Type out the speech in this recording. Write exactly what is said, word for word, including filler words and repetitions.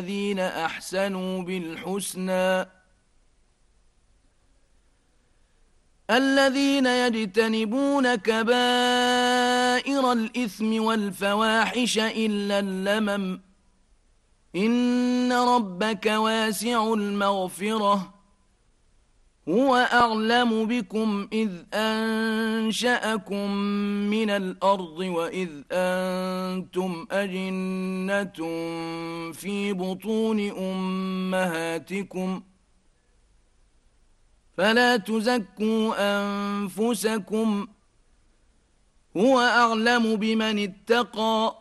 الذين أحسنوا بالحسنى الذين يجتنبون كبائر الإثم والفواحش إلا اللمم إن ربك واسع المغفرة هو أعلم بكم إذ أنشأكم من الأرض وإذ أنتم أجنة في بطون أمهاتكم فلا تزكوا أنفسكم هو أعلم بمن اتقى